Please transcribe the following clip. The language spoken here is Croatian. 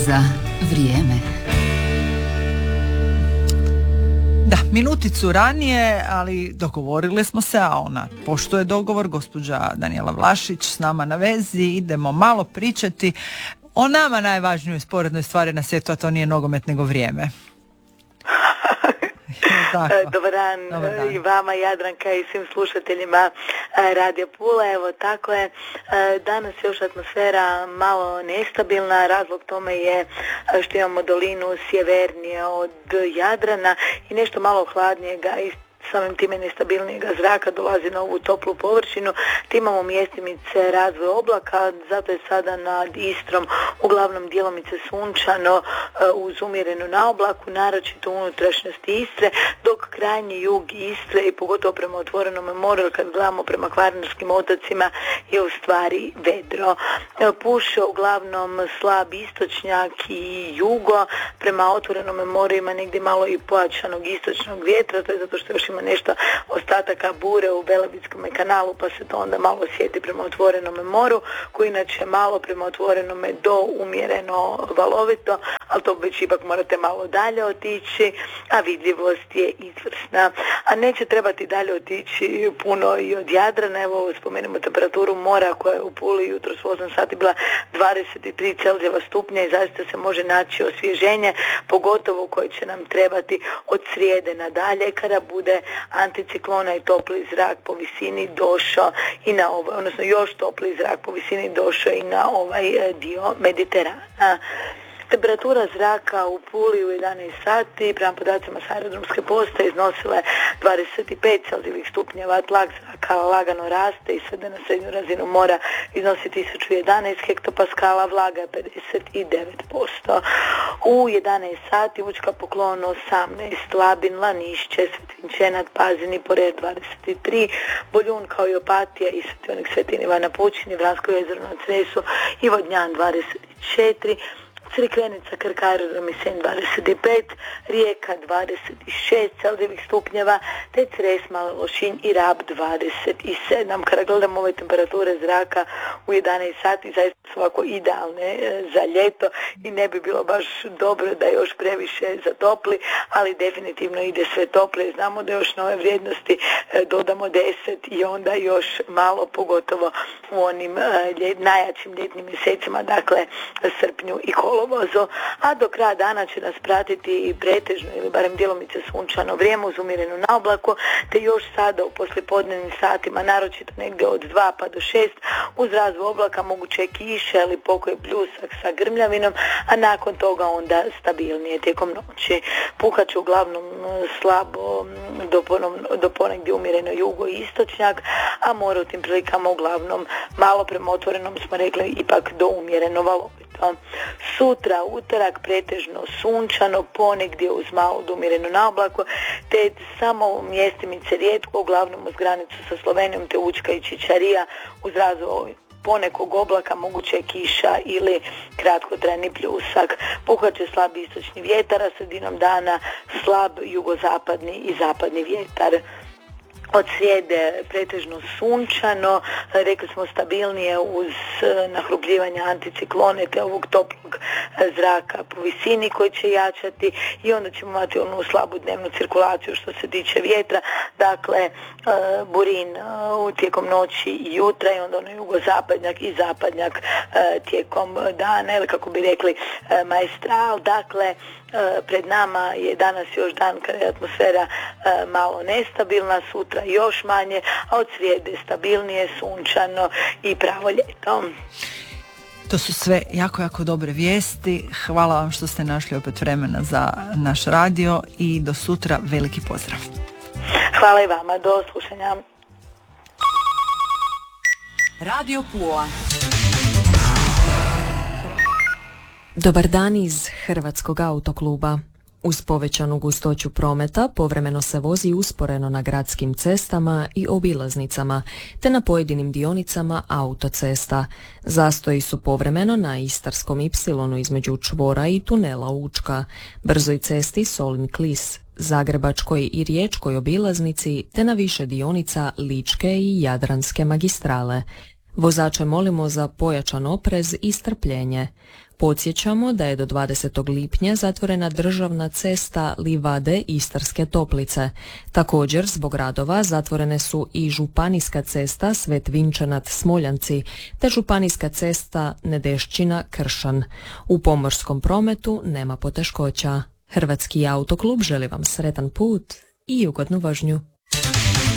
za vrijeme. Da, minuticu ranije, ali dogovorili smo se, a ona poštuje dogovor, gospođa Danijela Vlašić s nama na vezi. Idemo malo pričati o nama najvažnijoj sporednoj stvari na svijetu, a to nije nogomet nego vrijeme. Dobar dan i vama, Jadranka, i svim slušateljima Radio Pula. Evo, tako je, danas je još atmosfera malo nestabilna. Razlog tome je što imamo dolinu sjevernije od Jadrana i nešto malo hladnijega i samim time nestabilnijega zraka dolazi na ovu toplu površinu. Te imamo mjestimice razvoj oblaka, zato je sada nad Istrom uglavnom djelomice sunčano uz umjerenu naoblaku, naročito unutrašnjosti Istre, dok krajnji jug Istre i pogotovo prema otvorenom moru, kad gledamo prema Kvarnerskim otocima, je u stvari vedro. Puše uglavnom slab istočnjak i jugo, prema otvorenom moru ima negdje malo i pojačanog istočnog vjetra, to je zato što još ima nešto ostataka bure u Velebitskom kanalu, pa se to onda malo osjeti prema otvorenom moru, koji inače malo prema otvorenom do umjereno valovito, ali to već ipak morate malo dalje otići, a vidljivost je izvrsna. A neće trebati dalje otići puno i od Jadrana. Evo, spomenemo temperaturu mora koja je u Puli jutros u 8 sati bila 23 Celzijeva stupnja i zaista se može naći osvježenje, pogotovo koje će nam trebati od srijede nadalje, kada bude anticiklona i topli zrak po visini došao i na ovaj, odnosno još topli zrak po visini došao i na ovaj dio Mediterana. Temperatura zraka u Puli u 11 sati, prema podacima s aerodromske postaje, iznosila je 25 Celzijevih stupnjeva, tlak zraka lagano raste i sada na srednju razinu mora iznosi 1011 hektopaskala, vlaga je 59%. U 11 sati Učka Poklon 18, Labin, Lanišće, Svetvinčenat, Pazin i Porer 23, Boljun kao i Opatija i Svetionik Svetin Ivan na Pučini, Vransko jezero na Cresu i Vodnjan 24, Crikvenica, Krk, aerodrom i Senj 25, Rijeka 26 Celzijevih stupnjeva, te Cres, Mali Lošinj i Rab 27. Kada gledamo ove temperature zraka u 11 sati, zaista su ovako idealne za ljeto i ne bi bilo baš dobro da još previše zatopli, ali definitivno ide sve tople. Znamo da još na ove vrijednosti dodamo 10 i onda još malo, pogotovo u onim najjačim ljetnim mjesecima, dakle srpnju i kolovozu, a do kraja dana će nas pratiti i pretežno ili barem djelomice sunčano vrijeme uz umjerenu naoblaku, te još sada u poslijepodnevnim satima, naročito negdje od 2 pa do 6, uz razvoj oblaka moguće kiše ili pokoj pljusak sa grmljavinom, a nakon toga onda stabilnije tijekom noći. Puhat će uglavnom slabo do ponegdje umjereno jugo i istočnjak, a more u tim prilikama uglavnom malo prema otvorenom smo rekli ipak do umjereno valovito. Sutra, utorak, pretežno sunčano, ponegdje uz malo umjerenu naoblaku, te samo mjestimice rijetko, uglavnom uz granicu sa Slovenijom, te Učka i Čičarija, uz razvoj ponekog oblaka, moguće kiša ili kratkotrajni pljusak. Puhat će slab istočni vjetar, a sredinom dana slab jugozapadni i zapadni vjetar. Od srijede pretežno sunčano, rekli smo stabilnije uz nahrupljivanje anticiklone te ovog toplog zraka po visini koji će jačati i onda ćemo imati onu slabu dnevnu cirkulaciju što se tiče vjetra, dakle burin tijekom noći i jutra i onda ono jugozapadnjak i zapadnjak tijekom dana ili kako bi rekli maestral. Dakle, pred nama je danas još dan kada je atmosfera malo nestabilna, sutra još manje, a od srijede stabilnije, sunčano i pravo ljeto. To su sve jako, jako dobre vijesti. Hvala vam što ste našli opet vremena za naš radio i do sutra veliki pozdrav. Hvala i vama, do slušanja. Radio Pula. Dobar dan iz Hrvatskog autokluba. Uz povećanu gustoću prometa povremeno se vozi usporeno na gradskim cestama i obilaznicama, te na pojedinim dionicama autocesta. Zastoji su povremeno na Istarskom ipsilonu između čvora i tunela Učka, brzoj cesti Solin-Klis, Zagrebačkoj i Riječkoj obilaznici, te na više dionica Ličke i Jadranske magistrale. Vozače molimo za pojačan oprez i strpljenje. Podsjećamo da je do 20. lipnja zatvorena državna cesta Livade Istarske Toplice. Također, zbog radova zatvorene su i županijska cesta Svet Vinčanat Smoljanci te županijska cesta Nedešćina Kršan. U pomorskom prometu nema poteškoća. Hrvatski autoklub želi vam sretan put i ugodnu vožnju.